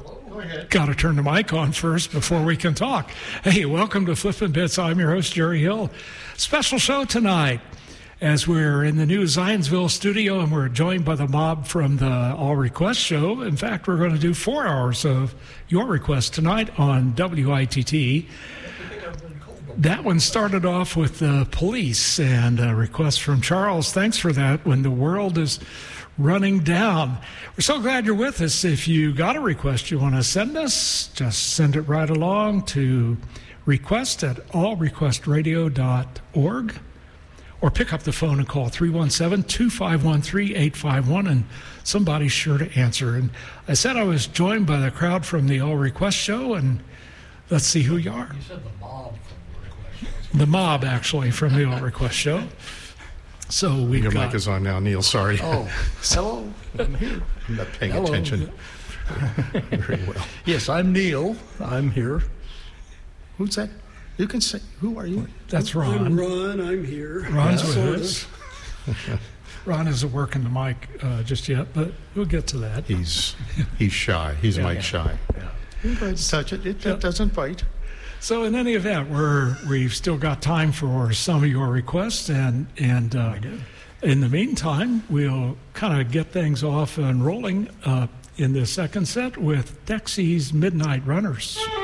Got to turn the mic on first before we can talk. Hey, welcome to Flippin' Bits. I'm your host, Jerry Hill. Special show tonight as we're in the new Zionsville studio and we're joined by the mob from the All Request show. In fact, we're going to do 4 hours of your request tonight on WITT. That one started off with the Police and a request from Charles. Thanks for that. When the world is running down. We're so glad you're with us. If you got a request you want to send us, just send it right along to request@allrequestradio.org or pick up the phone and call 317-251-3851 and somebody's sure to answer. And I said I was joined by the crowd from the All Request show, and let's see who you are. You said the mob from the Request show. The mob, actually, from the All Request show. So Your mic is on now, Neil. Sorry. Oh, hello. I'm here. I'm not paying Hello. attention very well. Yes, I'm Neil. I'm here. Who's that? You can say, who are you? That's I'm Ron. Ron. I'm here. Ron's Sort with of. us. Ron isn't working the mic just yet, but we'll get to that. He's shy. He's mic shy. You go ahead and touch it. It doesn't bite. So in any event, we've still got time for some of your requests, and in the meantime, we'll kind of get things off and rolling in the second set with Dexy's Midnight Runners.